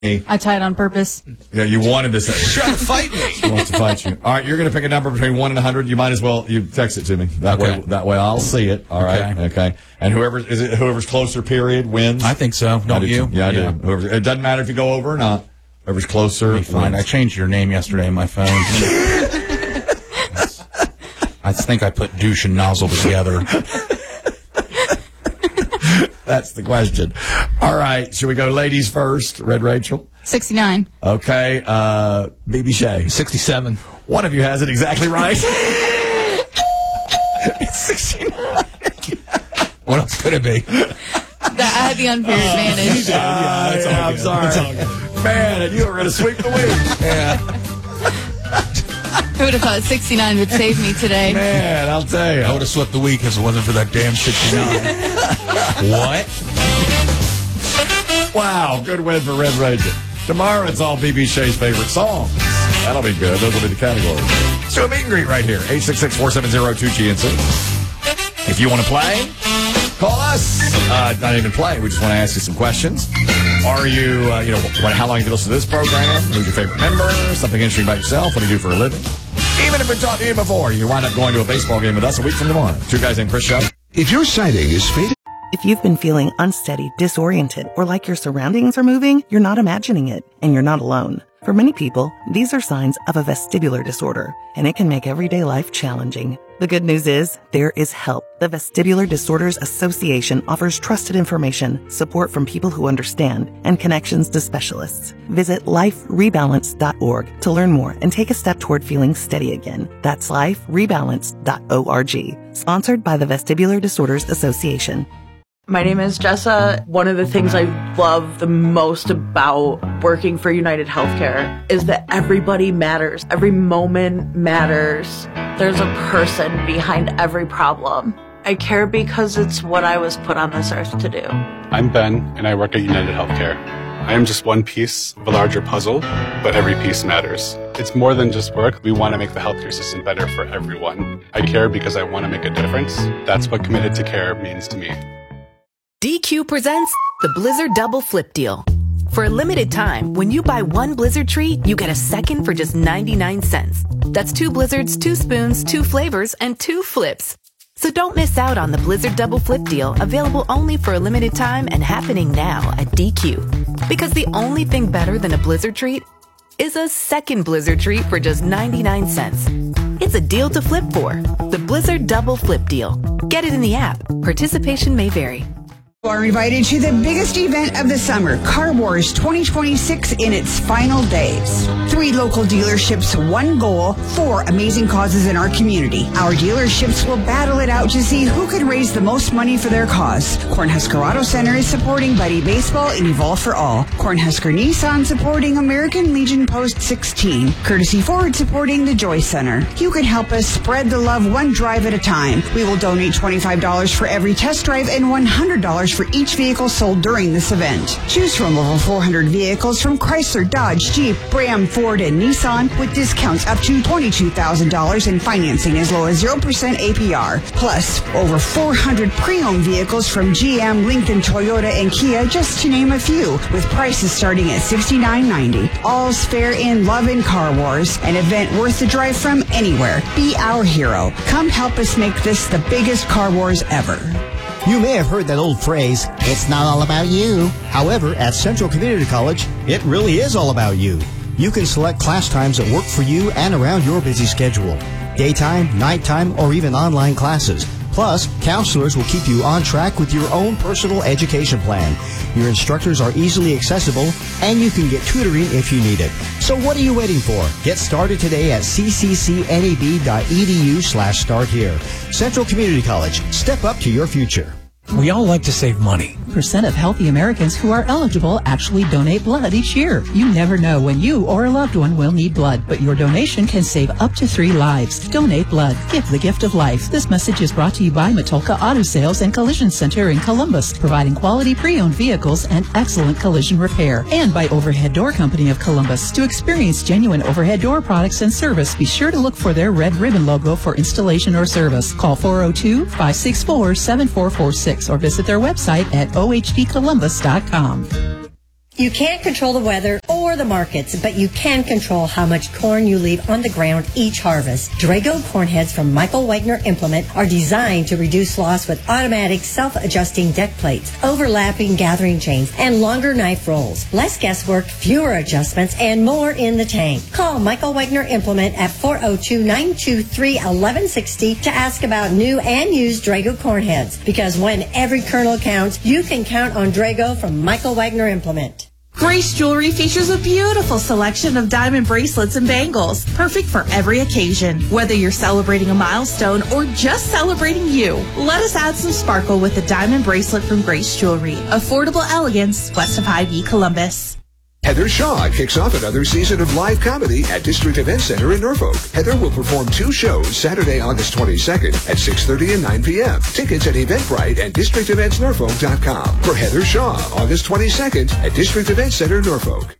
I tied on purpose. Yeah, you wanted to say. Trying to fight me. She wants to fight you. All right, you're going to pick a number between 1 and 100. You might as well text it to me. That way I'll see it. All right. Okay. And whoever's closer, period, wins. I think so. Don't you? Yeah, I do. It doesn't matter if you go over or not. Whoever's closer. Fine. I changed your name yesterday on my phone. I think I put douche and nozzle together. That's the question. All right. Should we go ladies first? Red Rachel? 69. Okay. BB Shay? 67. One of you has it exactly right. It's 69. What else could it be? I had the unfair advantage. I'm sorry. Man, and you were going to sweep the week. Yeah. I would have thought 69 would save me today. Man, I'll tell you. I would have swept the week if it wasn't for that damn 69. What? Wow, good win for Red Rachel. Tomorrow it's all BB Shay's favorite songs. That'll be good. Those will be the categories. Let's do a meet and greet right here. 866-470-2GNC. If you want to play, call us. Not even play. We just want to ask you some questions. Are you, how long have you listened to this program? Who's your favorite member? Something interesting about yourself? What do you do for a living? Even if we've talked to you before, you wind up going to a baseball game with us a week from tomorrow. Two guys named Chris Show. If your sighting is faded. If you've been feeling unsteady, disoriented, or like your surroundings are moving, you're not imagining it, and you're not alone. For many people, these are signs of a vestibular disorder, and it can make everyday life challenging. The good news is, there is help. The Vestibular Disorders Association offers trusted information, support from people who understand, and connections to specialists. Visit liferebalance.org to learn more and take a step toward feeling steady again. That's liferebalance.org. Sponsored by the Vestibular Disorders Association. My name is Jessa. One of the things I love the most about working for United Healthcare is that everybody matters. Every moment matters. There's a person behind every problem. I care because it's what I was put on this earth to do. I'm Ben, and I work at United Healthcare. I am just one piece of a larger puzzle, but every piece matters. It's more than just work. We want to make the healthcare system better for everyone. I care because I want to make a difference. That's what committed to care means to me. DQ presents the Blizzard Double Flip Deal. For a limited time, when you buy one Blizzard treat, you get a second for just 99 cents. That's 2 Blizzards, 2 spoons, 2 flavors, and 2 flips. So don't miss out on the Blizzard Double Flip Deal, available only for a limited time and happening now at DQ. Because the only thing better than a Blizzard treat is a second Blizzard treat for just 99 cents. It's a deal to flip for. The Blizzard Double Flip Deal. Get it in the app. Participation may vary. You are invited to the biggest event of the summer, Car Wars 2026 in its final days. 3 local dealerships, 1 goal, 4 amazing causes in our community. Our dealerships will battle it out to see who can raise the most money for their cause. Cornhusker Auto Center is supporting Buddy Baseball and Evolve for All. Cornhusker Nissan supporting American Legion Post 16. Courtesy Ford supporting the Joy Center. You can help us spread the love one drive at a time. We will donate $25 for every test drive and $100 for each vehicle sold during this event. Choose from over 400 vehicles from Chrysler, Dodge, Jeep, Ram, Ford, and Nissan with discounts up to $22,000 and financing as low as 0% APR. Plus, over 400 pre-owned vehicles from GM, Lincoln, Toyota, and Kia, just to name a few, with prices starting at $69.90. All's fair in love and Car Wars, an event worth the drive from anywhere. Be our hero. Come help us make this the biggest Car Wars ever. You may have heard that old phrase, it's not all about you. However, at Central Community College, it really is all about you. You can select class times that work for you and around your busy schedule. Daytime, nighttime, or even online classes. Plus, counselors will keep you on track with your own personal education plan. Your instructors are easily accessible, and you can get tutoring if you need it. So what are you waiting for? Get started today at cccnab.edu/start here. Central Community College. Step up to your future. We all like to save money. Percent of healthy Americans who are eligible actually donate blood each year. You never know when you or a loved one will need blood, but your donation can save up to 3 lives. Donate blood. Give the gift of life. This message is brought to you by Matulka Auto Sales and Collision Center in Columbus, providing quality pre-owned vehicles and excellent collision repair. And by Overhead Door Company of Columbus. To experience genuine overhead door products and service, be sure to look for their red ribbon logo for installation or service. Call 402-564-7446 or visit their website at ohdcolumbus.com. You can't control the weather or the markets, but you can control how much corn you leave on the ground each harvest. Drago corn heads from Michael Wagner Implement are designed to reduce loss with automatic self-adjusting deck plates, overlapping gathering chains, and longer knife rolls. Less guesswork, fewer adjustments, and more in the tank. Call Michael Wagner Implement at 402-923-1160 to ask about new and used Drago corn heads. Because when every kernel counts, you can count on Drago from Michael Wagner Implement. Grace Jewelry features a beautiful selection of diamond bracelets and bangles, perfect for every occasion. Whether you're celebrating a milestone or just celebrating you, let us add some sparkle with a diamond bracelet from Grace Jewelry. Affordable elegance, west of Hy-Vee, Columbus. Heather Shaw kicks off another season of live comedy at District Event Center in Norfolk. Heather will perform 2 shows Saturday, August 22nd at 6:30 and 9 p.m. Tickets at Eventbrite and DistrictEventsNorfolk.com. For Heather Shaw, August 22nd at District Event Center, Norfolk.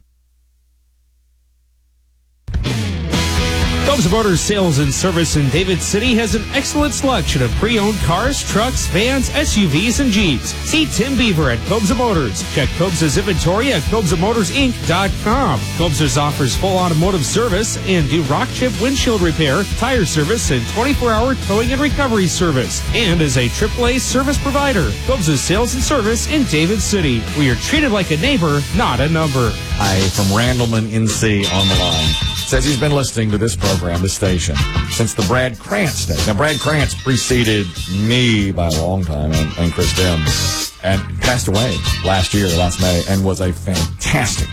Cobbs Motors Sales and Service in David City has an excellent selection of pre-owned cars, trucks, vans, SUVs, and Jeeps. See Tim Beaver at Cobbs Motors. Check Cobbs' inventory at CobbsMotorsInc.com. Cobbs offers full automotive service and do rock chip windshield repair, tire service, and 24-hour towing and recovery service. And is a AAA service provider. Cobbs' Sales and Service in David City, where you're treated like a neighbor, not a number. Hi, from Randleman NC on the line. Says he's been listening to this program, this station, since the Brad Krantz days. Now, Brad Krantz preceded me by a long time, and Chris Dim, and passed away last May, and was a fantastic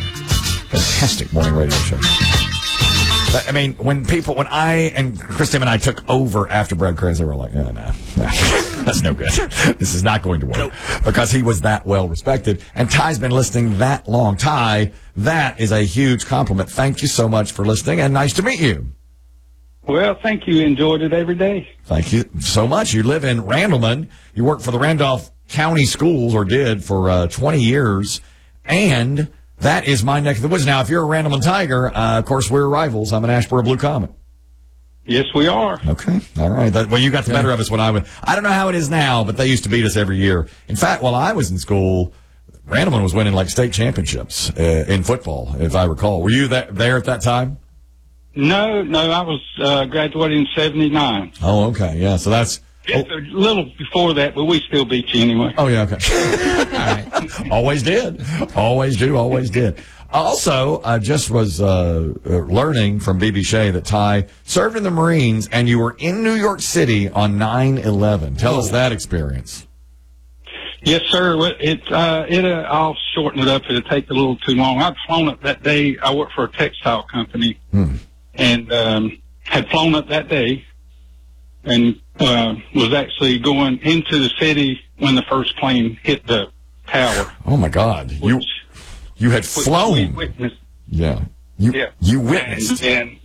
morning radio show. But, I mean, when I and Chris Dim and I took over after Brad Krantz, they were like, no, that's no good. This is not going to work. Because he was that well respected. And Ty's been listening that long. Ty, that is a huge compliment. Thank you so much for listening, and nice to meet you. Well, thank you. Enjoyed it every day. Thank you so much. You live in Randleman. You work for the Randolph County Schools, or did, for 20 years. And that is my neck of the woods. Now, if you're a Randleman Tiger, of course, we're rivals. I'm an Asheboro Blue Comet. Yes, we are. Okay. All right. Well, you got the better of us when I don't know how it is now, but they used to beat us every year. In fact, while I was in school, Randleman was winning like state championships in football, if I recall. Were you there at that time? No, I was graduating in 79. Oh, okay. Yeah, so that's... Just a little before that, but we still beat you anyway. Oh, yeah, okay. All right. Always did. Always do, always did. Also, I just was learning from BB Shea that Ty served in the Marines, and you were in New York City on 9/11. Tell us that experience. Yes, sir. I'll shorten it up. It'll take a little too long. I'd flown up that day. I worked for a textile company, and had flown up that day, and was actually going into the city when the first plane hit the tower. Oh my God! You had flown. We witnessed. Yeah. You witnessed.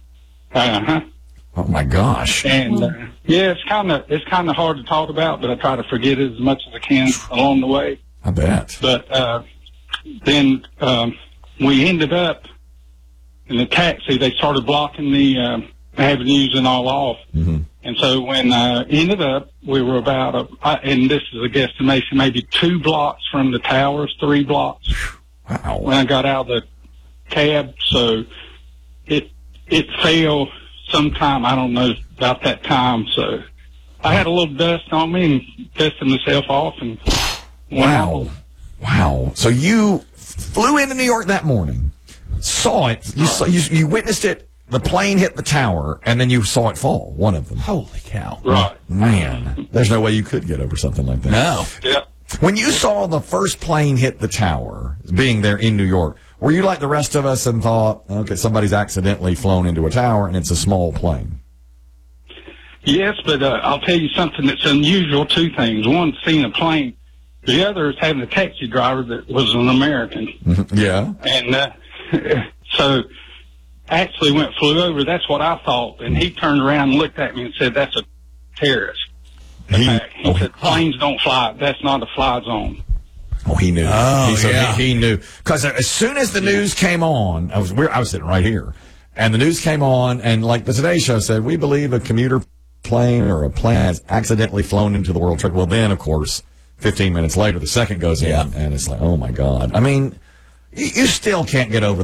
Oh my gosh. And it's kind of hard to talk about, but I try to forget it as much as I can along the way. I bet. But then we ended up in the taxi. They started blocking the avenues and all off. Mm-hmm. And so when I ended up, we were about, and this is a guesstimation, maybe 2 blocks from the towers, 3 blocks. Wow. When I got out of the cab, so it fell sometime, I don't know about that time. So I had a little dust on me and dusted myself off and went out. Wow. So you flew into New York that morning, saw it, you witnessed it. The plane hit the tower, and then you saw it fall, one of them. Holy cow. Right. Man, there's no way you could get over something like that. No. Yeah. When you saw the first plane hit the tower, being there in New York, were you like the rest of us and thought, okay, somebody's accidentally flown into a tower, and it's a small plane? Yes, but I'll tell you something that's unusual. 2 things. One, seeing a plane. The other is having a taxi driver that was an American. Yeah. And so... actually flew over. That's what I thought. And he turned around and looked at me and said, that's a terrorist attack. He said, planes don't fly. That's not a fly zone. Oh, he knew. Oh, he knew. Because as soon as the news came on, I was sitting right here, and the news came on, and like the Today Show said, we believe a commuter plane or a plane has accidentally flown into the World Trade. Well, then, of course, 15 minutes later, the second goes in, and it's like, oh, my God. I mean... You still can't get over